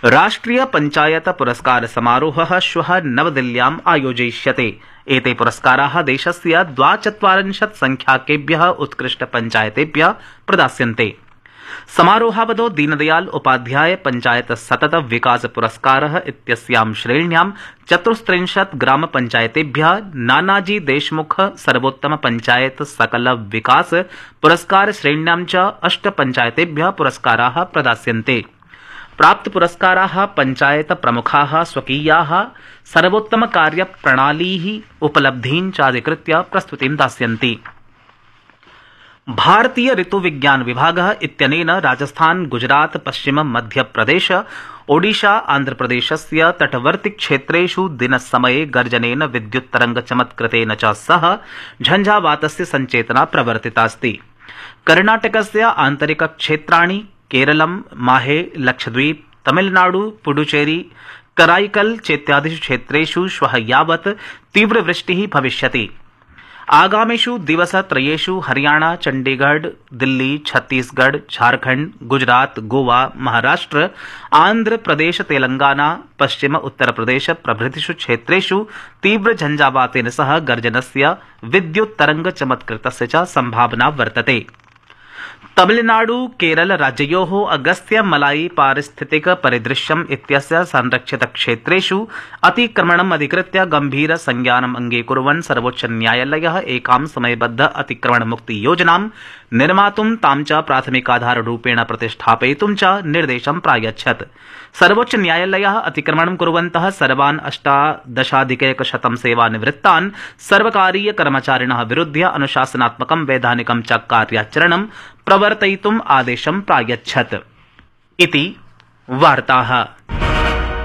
राष्ट्रिय पंचायत पुरस्कार समारोहः श्वः नवदिल्ल्याम् आयोजयिष्यते। एते पुरस्काराः देशस्य 42 संख्याकेभ्यः उत्कृष्ट पंचायतेभ्यः प्रदास्यन्ते। समारोहावधौ दीनदयाल उपाध्याय पंचायत सतत विकास पुरस्कारः इत्यस्यां श्रेण्यां 34 ग्राम पंचायतेभ्यः, नानाजी देशमुख सर्वोत्तम पंचायत सकल विकास पुरस्कार श्रेण्यां च 8 पंचायतेभ्यः पुरस्काराः प्रदास्यन्ते। प्राप्त पुरस्काराः पंचायत प्रमुखाः स्वकीयाः सर्वोत्तम कार्य प्रणालीः उपलब्धीन् चाधिकृत्य प्रस्तुतिं दास्यन्ति। भारतीय ऋतुविज्ञान विभागः इत्यनेन राजस्थान, गुजरात, पश्चिम मध्यप्रदेश, ओडिशा, आन्ध्रप्रदेशस्य तटवर्ती क्षेत्रेषु दिनसमये गर्जनेन विद्युत्तरंगचमत्कृतेन च सह झंझावातस्य संचेतना प्रवर्तितास्ति। कर्णाटकस्य आन्तरिक क्षेत्राणि केरलम, माहे, लक्षद्वीप, तमिलनाडु, पुडुचेरी, कराईकल चेत्यादिषु क्षेत्रेषु श्वः यावत् तीव्रवृष्टिः भविष्यति। आगामिषु दिवसत्रयेषु हरियाणा, चंडीगढ़, दिल्ली, छत्तीसगढ़, झारखंड, गुजरात, गोवा, महाराष्ट्र, आंध्र प्रदेश, तेलंगाना, पश्चिम उत्तरप्रदेश प्रभृतिषु क्षेत्रेषु तीव्र झंझावातेन सह गर्जनस्य विद्युत्तरंग चमत्कृतस्य च संभावना वर्तते। तमिलनाडु, केरल राज्ययोः अगस्त्य मलाई पारिस्थितिक परिदृश्यम् इत्यस्य संरक्षित क्षेत्रेषु अतिक्रमणम् अधिकृत्य गंभीर संज्ञानम् अङ्गीकुर्वन् सर्वोच्च न्यायालयः एकां समयबद्ध अतिक्रमण मुक्ति योजनां निर्मातुं तां च प्राथमिकाधाररूपेण प्रतिष्ठापयितुं च निर्देशं प्रायच्छत्। सर्वोच्च न्यायालयः अतिक्रमणं कुर्वन्तः सर्वान् 18,100 सेवानिवृत्तान् सर्वकारीय कर्मचारिणः विरुध्य अनुशासनात्मकं वैधानिकं च कार्याचरणं प्रवर्तयितुम् आदेशं प्रायच्छत् इति वार्ताः।